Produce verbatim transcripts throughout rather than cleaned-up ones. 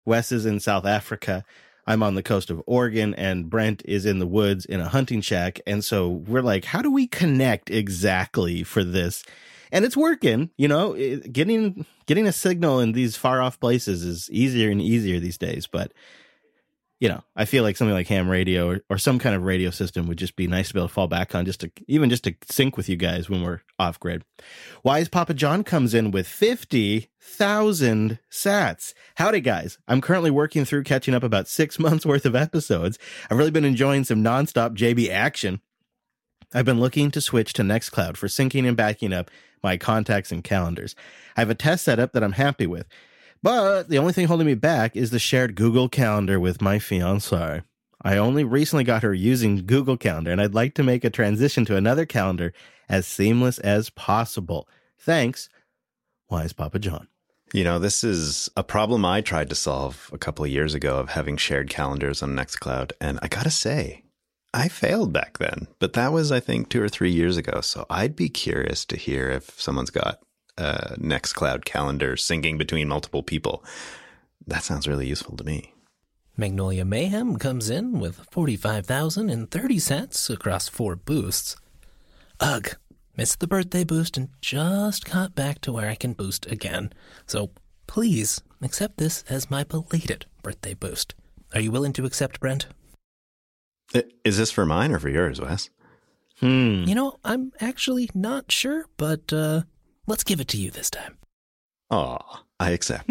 Wes is in South Africa. I'm on the coast of Oregon, and Brent is in the woods in a hunting shack. And so we're like, how do we connect exactly for this? And it's working, you know, it, getting getting a signal in these far off places is easier and easier these days. But, you know, I feel like something like ham radio or, or some kind of radio system would just be nice to be able to fall back on, just to even just to sync with you guys when we're off grid. Wise Papa John comes in with fifty thousand sats. Howdy, guys. I'm currently working through catching up about six months worth of episodes. I've really been enjoying some nonstop J B action. I've been looking to switch to Nextcloud for syncing and backing up my contacts and calendars. I have a test setup that I'm happy with, but the only thing holding me back is the shared Google Calendar with my fiancée. I only recently got her using Google Calendar, and I'd like to make a transition to another calendar as seamless as possible. Thanks, Wise Papa John. You know, this is a problem I tried to solve a couple of years ago of having shared calendars on Nextcloud, and I gotta say, I failed back then, but that was, I think, two or three years ago. So I'd be curious to hear if someone's got a Nextcloud calendar syncing between multiple people. That sounds really useful to me. Magnolia Mayhem comes in with forty-five thousand thirty cents across four boosts. Ugh, missed the birthday boost and just got back to where I can boost again. So please accept this as my belated birthday boost. Are you willing to accept, Brent? Is this for mine or for yours, Wes? Hmm. You know, I'm actually not sure, but uh, let's give it to you this time. Aw, I accept.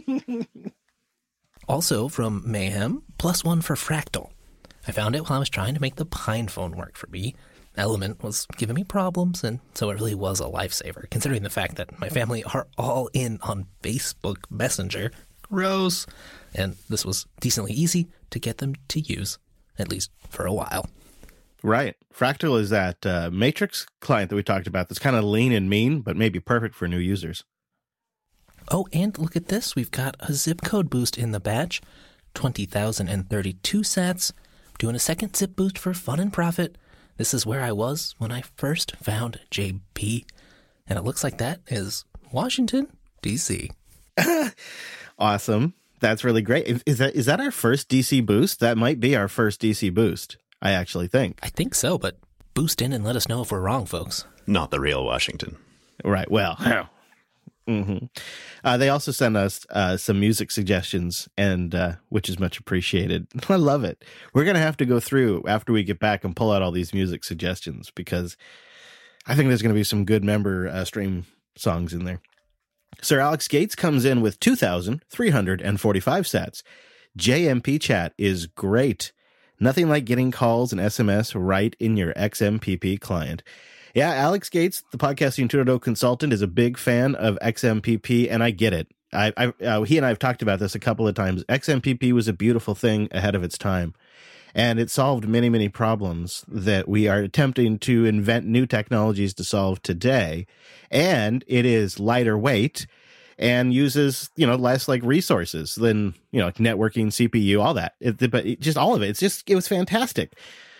Also from Mayhem, plus one for Fractal. I found it while I was trying to make the Pine phone work for me. Element was giving me problems, and so it really was a lifesaver, considering the fact that my family are all in on Facebook Messenger. Gross. And this was decently easy to get them to use, at least for a while. Right. Fractal is that uh, Matrix client that we talked about that's kind of lean and mean, but maybe perfect for new users. Oh, and look at this. We've got a zip code boost in the batch. twenty thousand thirty-two sats. Doing a second zip boost for fun and profit. This is where I was when I first found J P. And it looks like that is Washington, D C Awesome. That's really great. Is that is that our first D C boost? That might be our first D C boost, I actually think. I think so, but boost in and let us know if we're wrong, folks. Not the real Washington. Right. Well, mm-hmm. uh, they also sent us uh, some music suggestions, and uh, which is much appreciated. I love it. We're going to have to go through after we get back and pull out all these music suggestions, because I think there's going to be some good member uh, stream songs in there. Sir Alex Gates comes in with two thousand three hundred forty-five sats. J M P chat is great. Nothing like getting calls and S M S right in your X M P P client. Yeah, Alex Gates, the Podcasting two point oh consultant, is a big fan of X M P P, and I get it. I, I uh, he and I have talked about this a couple of times. X M P P was a beautiful thing ahead of its time, and it solved many, many problems that we are attempting to invent new technologies to solve today. And it is lighter weight and uses, you know, less like resources than, you know, like networking, C P U, all that. It, but it, just all of it. It's just, it was fantastic.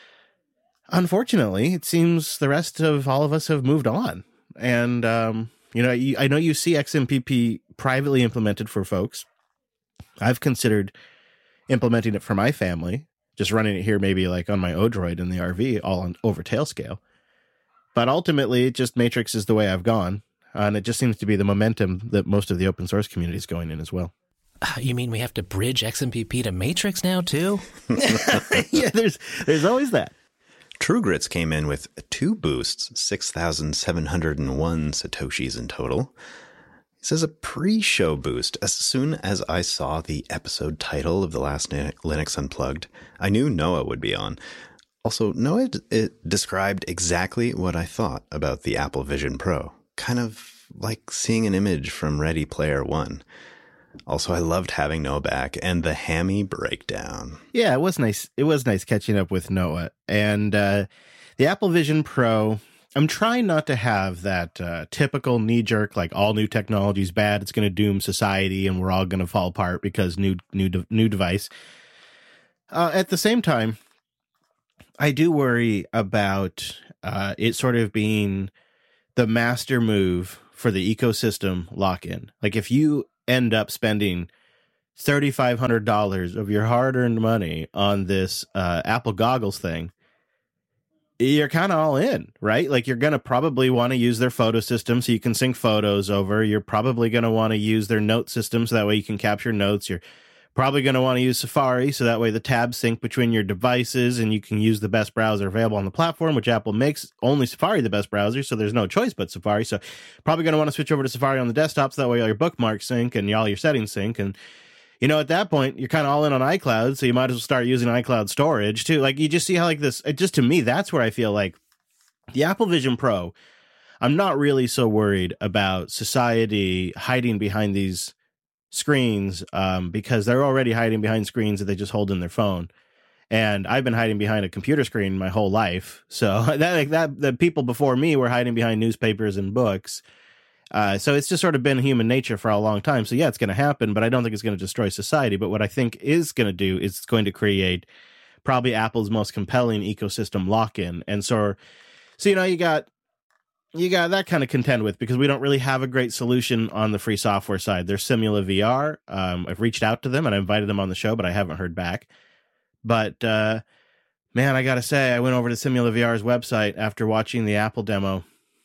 Unfortunately, it seems the rest of all of us have moved on. And, um, you know, you, I know you see X M P P privately implemented for folks. I've considered implementing it for my family, just running it here maybe like on my Odroid in the R V, all on over Tailscale. But ultimately, it just Matrix is the way I've gone. Uh, and it just seems to be the momentum that most of the open source community is going in as well. Uh, you mean we have to bridge X M P P to Matrix now, too? Yeah, there's there's always that. True Grits came in with two boosts, six thousand seven hundred one Satoshis in total. He says a pre-show boost. As soon as I saw the episode title of the last Linux Unplugged, I knew Noah would be on. Also, Noah it described exactly what I thought about the Apple Vision Pro. Kind of like seeing an image from Ready Player One. Also, I loved having Noah back and the hammy breakdown. Yeah, it was nice. It was nice catching up with Noah. And uh, the Apple Vision Pro, I'm trying not to have that uh, typical knee-jerk, like all new technology is bad, it's going to doom society, and we're all going to fall apart because new new de- new device. Uh, at the same time, I do worry about uh, it sort of being the master move for the ecosystem lock-in. Like if you end up spending thirty-five hundred dollars of your hard-earned money on this uh, Apple goggles thing, you're kind of all in, right? Like, you're going to probably want to use their photo system so you can sync photos over. You're probably going to want to use their note system so that way you can capture notes. You're probably going to want to use Safari so that way the tabs sync between your devices and you can use the best browser available on the platform, which Apple makes only Safari the best browser, so there's no choice but Safari. So probably going to want to switch over to Safari on the desktop so that way all your bookmarks sync and all your settings sync. And you know, at that point, you're kind of all in on iCloud, so you might as well start using iCloud storage, too. Like, you just see how, like, this, it just to me, that's where I feel like the Apple Vision Pro, I'm not really so worried about society hiding behind these screens um, because they're already hiding behind screens that they just hold in their phone. And I've been hiding behind a computer screen my whole life. So that, like, that the people before me were hiding behind newspapers and books. Uh, so it's just sort of been human nature for a long time. So yeah, it's going to happen, but I don't think it's going to destroy society. But what I think is going to do is it's going to create probably Apple's most compelling ecosystem lock-in. And so, so you know, you got you got that kind of contend with because we don't really have a great solution on the free software side. There's Simula V R. Um, I've reached out to them and I invited them on the show, but I haven't heard back. But uh, man, I got to say, I went over to Simula V R's website after watching the Apple demo.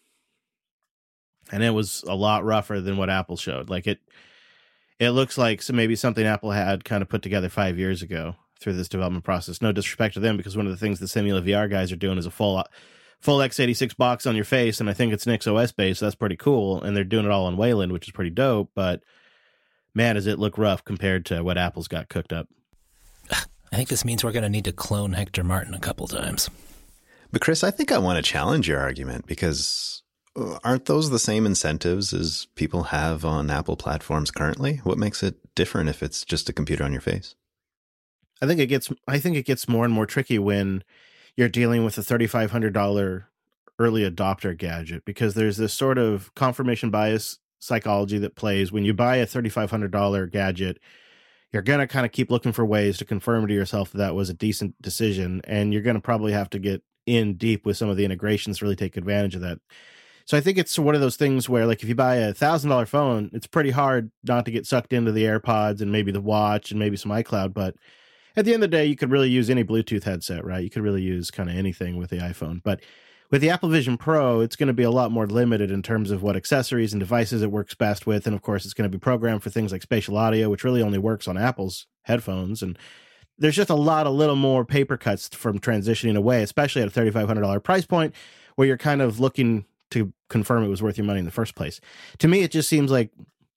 And it was a lot rougher than what Apple showed. Like it, it looks like so maybe something Apple had kind of put together five years ago through this development process. No disrespect to them, because one of the things the Simula V R guys are doing is a full, full x eighty-six box on your face, and I think it's NixOS based. So that's pretty cool, and they're doing it all on Wayland, which is pretty dope. But man, does it look rough compared to what Apple's got cooked up. I think this means we're going to need to clone Hector Martin a couple times. But Chris, I think I want to challenge your argument because aren't those the same incentives as people have on Apple platforms currently? What makes it different if it's just a computer on your face? I think it gets I think it gets more and more tricky when you're dealing with a thirty-five hundred dollars early adopter gadget, because there's this sort of confirmation bias psychology that plays. When you buy a thirty-five hundred dollars gadget, you're going to kind of keep looking for ways to confirm to yourself that, that was a decent decision, and you're going to probably have to get in deep with some of the integrations to really take advantage of that. So I think it's one of those things where, like, if you buy a one thousand dollars phone, it's pretty hard not to get sucked into the AirPods and maybe the watch and maybe some iCloud. But at the end of the day, you could really use any Bluetooth headset, right? You could really use kind of anything with the iPhone. But with the Apple Vision Pro, it's going to be a lot more limited in terms of what accessories and devices it works best with. And, of course, it's going to be programmed for things like spatial audio, which really only works on Apple's headphones. And there's just a lot, a little more paper cuts from transitioning away, especially at a thirty-five hundred dollars price point where you're kind of looking to confirm it was worth your money in the first place. To me, it just seems like,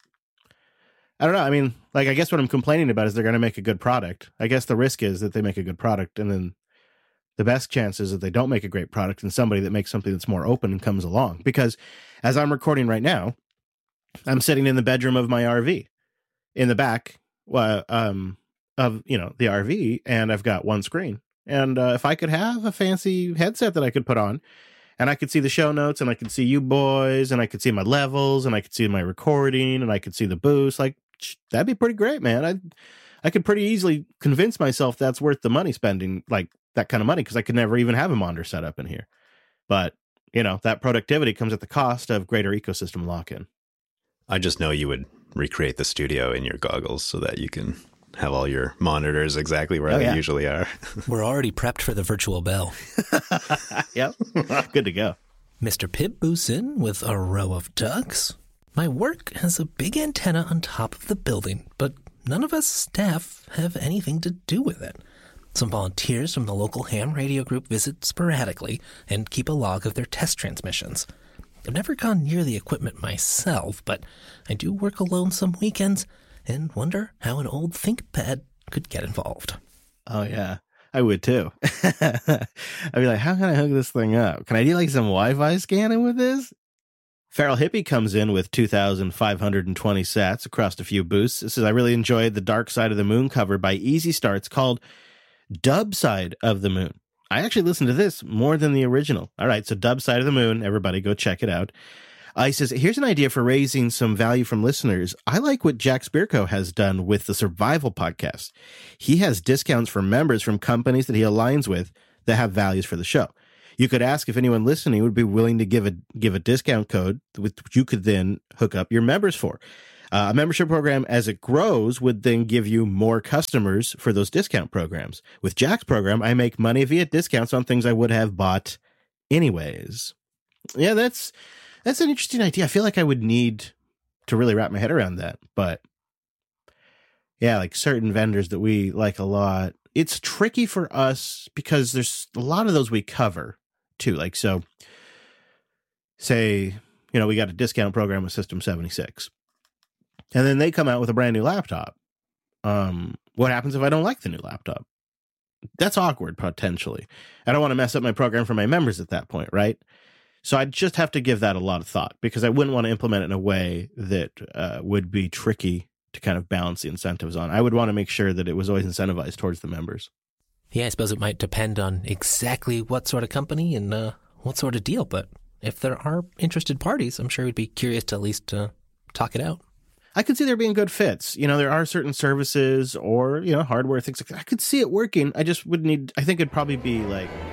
I don't know. I mean, like, I guess what I'm complaining about is they're going to make a good product. I guess the risk is that they make a good product, and then the best chance is that they don't make a great product and somebody that makes something that's more open comes along. Because as I'm recording right now, I'm sitting in the bedroom of my R V in the back uh, um, of, you know, the R V, and I've got one screen. And uh, if I could have a fancy headset that I could put on, and I could see the show notes, and I could see you boys, and I could see my levels, and I could see my recording, and I could see the boost. Like, that'd be pretty great, man. I I could pretty easily convince myself that's worth the money spending, like that kind of money, because I could never even have a monitor set up in here. But, you know, that productivity comes at the cost of greater ecosystem lock-in. I just know you would recreate the studio in your goggles so that you can have all your monitors exactly where oh, they yeah. usually are. We're already prepped for the virtual bell. Yep. Good to go. Mister Pip boosts in with a row of ducks. My work has a big antenna on top of the building, but none of us staff have anything to do with it. Some volunteers from the local ham radio group visit sporadically and keep a log of their test transmissions. I've never gone near the equipment myself, but I do work alone some weekends and wonder how an old ThinkPad could get involved. Oh, yeah. I would, too. I'd be like, how can I hook this thing up? Can I do, like, some Wi-Fi scanning with this? Feral Hippie comes in with two thousand five hundred twenty sats across a few boosts. It says, I really enjoyed the Dark Side of the Moon cover by Easy Starts called Dub Side of the Moon. I actually listened to this more than the original. All right, so Dub Side of the Moon. Everybody go check it out. Uh, he says, here's an idea for raising some value from listeners. I like what Jack Spirko has done with the Survival podcast. He has discounts for members from companies that he aligns with that have values for the show. You could ask if anyone listening would be willing to give a give a discount code, which you could then hook up your members for. Uh, a membership program, as it grows, would then give you more customers for those discount programs. With Jack's program, I make money via discounts on things I would have bought anyways. Yeah, that's that's an interesting idea. I feel like I would need to really wrap my head around that. But yeah, like certain vendors that we like a lot, it's tricky for us because there's a lot of those we cover too. Like, so say, you know, we got a discount program with System seventy-six. And then they come out with a brand new laptop. Um, what happens if I don't like the new laptop? That's awkward, potentially. I don't want to mess up my program for my members at that point, right? So I'd just have to give that a lot of thought because I wouldn't want to implement it in a way that uh, would be tricky to kind of balance the incentives on. I would want to make sure that it was always incentivized towards the members. Yeah, I suppose it might depend on exactly what sort of company and uh, what sort of deal. But if there are interested parties, I'm sure we'd be curious to at least uh, talk it out. I could see there being good fits. You know, there are certain services or, you know, hardware, things like that. I could see it working. I just would need, I think it'd probably be like